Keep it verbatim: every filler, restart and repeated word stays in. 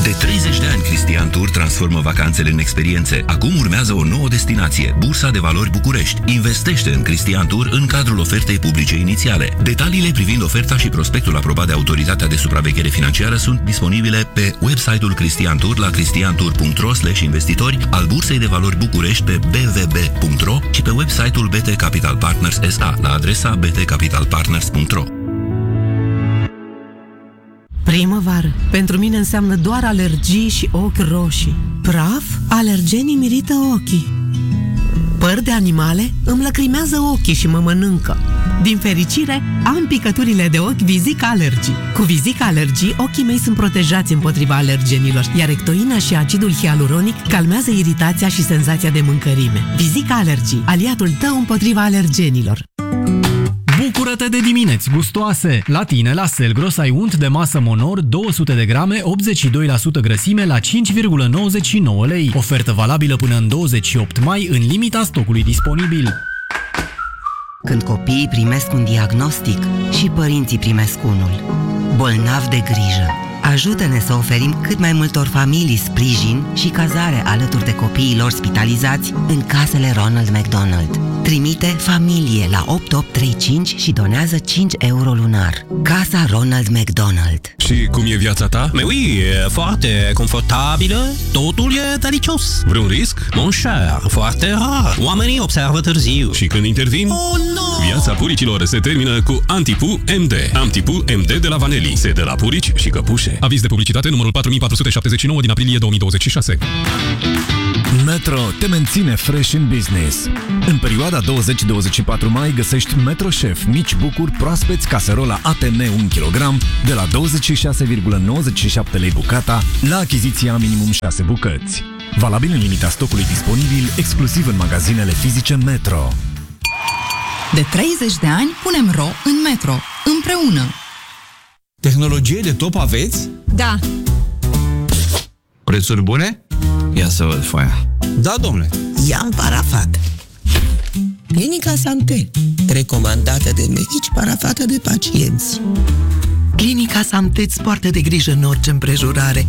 De treizeci de ani, Cristian Tour transformă vacanțele în experiențe. Acum urmează o nouă destinație, Bursa de Valori București. Investește în Cristian Tour în cadrul ofertei publice inițiale. Detaliile privind oferta și prospectul aprobat de Autoritatea de Supraveghere Financiară sunt disponibile pe website-ul Cristian Tour la cristiantour punct ro slash investitori, al Bursei de Valori București pe b v b punct ro și pe website-ul B T Capital Partners S A la adresa b t capital partners punct ro. Primăvară. Pentru mine înseamnă doar alergii și ochi roșii. Praf? Alergenii mirită ochii. Păr de animale îmi lăcrimează ochii și mă mănâncă. Din fericire, am picăturile de ochi Visic Allergy. Cu Visic Allergy, ochii mei sunt protejați împotriva alergenilor, iar ectoina și acidul hialuronic calmează iritația și senzația de mâncărime. Visic Allergy, aliatul tău împotriva alergenilor. Bucură-te de dimineți gustoase! La tine, la Selgros, ai unt de masă Monor două sute de grame, optzeci și doi la sută grăsime la cinci virgulă nouăzeci și nouă lei. Ofertă valabilă până în douăzeci și opt mai, în limita stocului disponibil. Când copiii primesc un diagnostic și părinții primesc unul. Bolnav de grijă. Ajută-ne să oferim cât mai multor familii sprijin și cazare alături de copiii lor spitalizați în casele Ronald McDonald. Trimite familie la opt opt trei cinci și donează cinci euro lunar. Casa Ronald McDonald. Și cum e viața ta? Mais oui, e foarte confortabilă, totul e delicios. Vreun risc? Mon cher, foarte rar. Oamenii observă târziu. Și când intervin? Oh, no! Viața puricilor se termină cu Antipu M D. Antipu M D de la Vaneli. Se de la purici și căpușe. Aviz de publicitate numărul patru mii patru sute șaptezeci și nouă din aprilie două mii douăzeci și șase. Metro te menține fresh in business. În perioada douăzeci douăzeci și patru mai găsești Metro Chef mici bucuri proaspeți caserola A T M unu kilogram de la douăzeci și șase virgulă nouăzeci și șapte lei bucata la achiziția minimum șase bucăți. Valabil în limita stocului disponibil exclusiv în magazinele fizice Metro. De treizeci de ani punem ro în Metro, împreună. Tehnologie de top aveți? Da. Prețuri bune? Ia să văd foaia. Da, domnule. Ia-mi Parafat. Clinica Santé, recomandată de medici, parafată de pacienți. Clinica Santé îți poartă de grijă în orice împrejurare,